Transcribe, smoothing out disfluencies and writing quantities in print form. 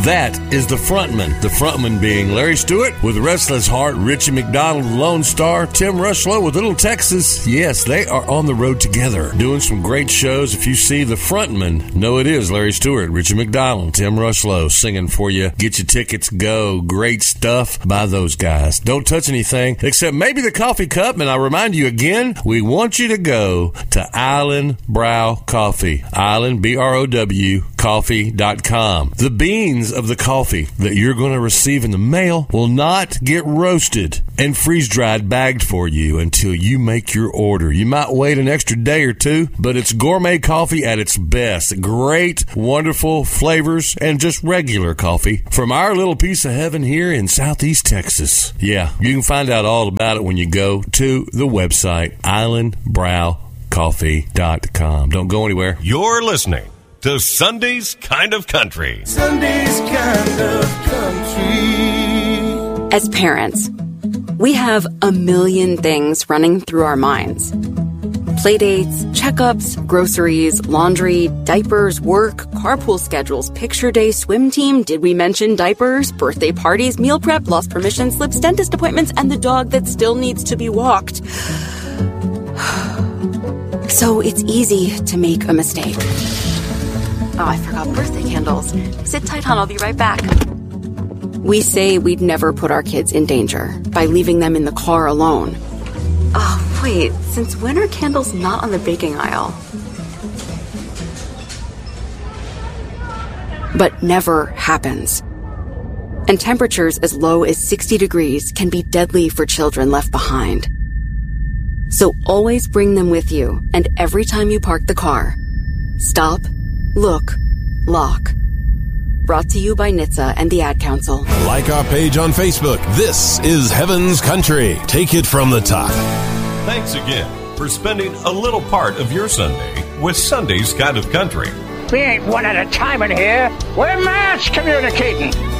That is the frontman. The frontman being Larry Stewart with Restless Heart, Richie McDonald, Lone Star, Tim Rushlow with Little Texas. Yes, they are on the road together, doing some great shows. If you see the frontman, know it is Larry Stewart, Richie McDonald, Tim Rushlow singing for you. Get your tickets, go. Great stuff by those guys. Don't touch anything except maybe the coffee cup. And I remind you again, we want you to go to Island Brow Coffee. Island, B-R-O-W, coffee.com. The beans of the coffee that you're going to receive in the mail will not get roasted and freeze-dried bagged for you until you make your order. You might wait an extra day or two, but it's gourmet coffee at its best. Great, wonderful flavors and just regular coffee from our little piece of heaven here in Southeast Texas. Yeah, you can find out all about it when you go to the website, islandbrowcoffee.com. Don't go anywhere. You're listening to Sunday's Kind of Country. Sunday's Kind of Country. As parents, we have a million things running through our minds. Playdates, checkups, groceries, laundry, diapers, work, carpool schedules, picture day, swim team, did we mention diapers, birthday parties, meal prep, lost permission slips, dentist appointments, and the dog that still needs to be walked. So it's easy to make a mistake. Oh, I forgot birthday candles. Sit tight, hon. I'll be right back. We say we'd never put our kids in danger by leaving them in the car alone. Oh, wait. Since when are candles not on the baking aisle? But never happens. And temperatures as low as 60 degrees can be deadly for children left behind. So always bring them with you, and every time you park the car, stop, look, lock. Brought to you by NHTSA and the Ad Council. Like our page on Facebook. This is Heaven's Country. Take it from the top. Thanks again for spending a little part of your Sunday with Sunday's Kind of Country. We ain't one at a time in here. We're mass communicating.